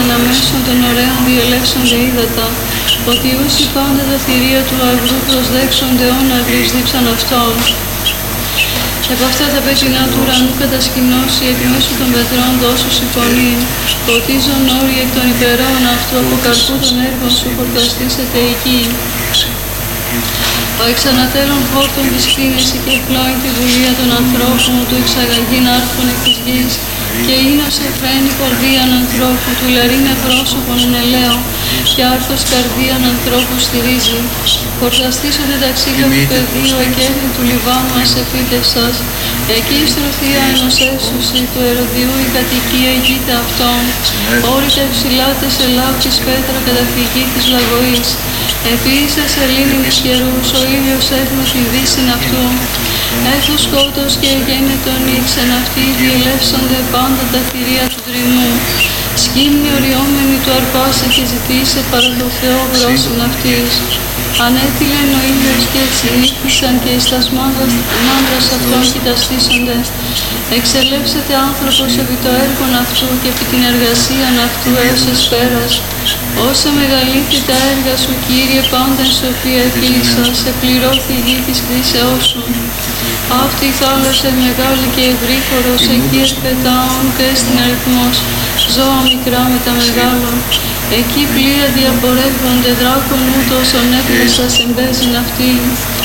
αναμέσων των ωραίων διελεύσονται ύδατα, ότι όσοι πάντα τα θηρία του αγρού προσδέξονται όναυλης δίψαν αυτών. Επ' αυτά τα πέτεινά του ουρανού κατασκηνώσει εκ μέσω των πετρών δώσουσι φωνή, ποτίζον όροι εκ των υπερών αυτού από καρπού των έργων σου χορταστήσεται εκεί. Ο εξανατέλων χόρτων της κτίνηση και πλώει τη δουλεία των ανθρώπων του εξαγαγήν άρθρον εκ της γης, και ίνωσε φρένει κορδίαν ανθρώπου, του λερίνε πρόσωπον εν ελαίο, και άρθος καρδίαν ανθρώπου στηρίζει. Χορταστήσονται τα ξύλα του πεδίου, εκέθρι του Λιβάνου ασεφίτευσας, εκεί η στρωθία ενός έσωση του ερωδιού η κατοικία ηγείται αυτών, όρητα υψηλάτες ελάου της πέτρα καταφυγή της λαγωής. Επίησε σελήνης καιρούς, ο ήλιος έφνο τη δύσιν αυτού, έθος σκότος και εγένετον ήξεν αυτοί διελεύσονται πάντα τα θηρία του δρυμού. Σκύμνη οριόμενη του αρπάσε και ζητήσε παρά το Θεό βρόσιν αυτής. Ανέτειλεν ο ήλιος και έτσι νύχτησαν και εις τας μάνδρας αυτών κοιταστήσονται. Εξελεύσεται άνθρωπος επί το έργον αυτού και επί την εργασίαν αυτού έως εσπέρας. Όσα μεγαλύτερη τα έργα σου, Κύριε, πάντα εν σοφία επίλυσα, σε πληρώθη η γη της κρίσεώς σου. Αυτή η θάλασσα μεγάλη και ευρύχωρος, εκεί εσπετάων και στην αριθμός, ζώα μικρά με τα μεγάλων. Εκεί πλοία διαπορεύονται, δράκων ούτως ονέπλεσας εμπέζειν αυτήν.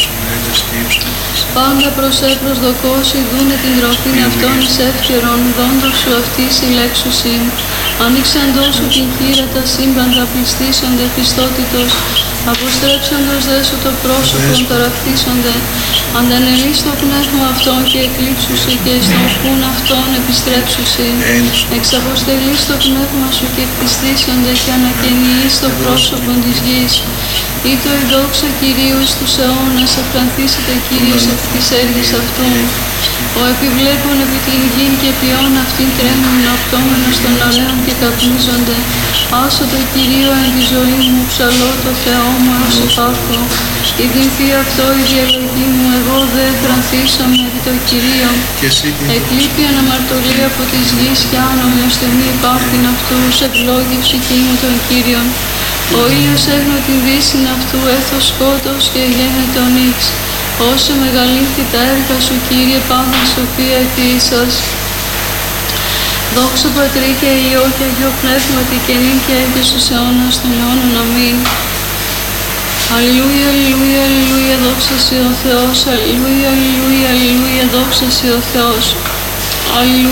Πάντα προσδοκώσει δούνε την τροφήν αυτών εις εύκαιρον, δόντος σου αυτοί συλλέξουσιν. Ανοίξαντός σου την χείρα τα σύμπαντα πληστήσονται πιστότητος, αποστρέψαντος δε σου το πρόσωπον ταραχτήσονται. Αντανελείς το πνεύμα αυτών και εκλείψουσι και εις τον φούν αυτών επιστρέψουσι. Εξαποστελείς το πνεύμα σου και εκτιστήσονται και ανακαινιείς το πρόσωπον της γης. Ήτο η δόξα Κυρίου εις τους αιώνας, αφρανθήσεται Κύριος επί της έργης αυτού. Ο επιβλέπων επί την γην και ποιόν αυτήν τρέμουν αυτόμενος των ωραίων και καπνίζονται. Άσω το Κυρίο εν τη ζωή μου, ψαλώ το Θεό μου έως υπάρχω. Η δυνθεί αυτό η διαλογή μου, εγώ δε εφρανθήσαμε επί το Κυρίο. Εκλείπει αναμαρτωλία από της γης και άνω με ασθενή υπάρχειν αυτού, σε ευλόγευση εκείνου των Κύριων. Ο ήλιος έγνω την δύσιν αυτού, έθος σκότος και γένετο νύξ. Όσο μεγαλύνθη τα έργα σου, Κύριε, πάντα σοφία επίησας. Δόξα Πατρί και Υιό και Αγιό Πνεύματι και νυν και αίγε στους αιώνας των αιώνων. Αμήν. Αλληλούια, αλληλούια, αλληλούια, δόξα σε ο Θεός. Αλληλούια, αλληλούια, αλληλούια, δόξα σε ο Θεός. Αλληλούια.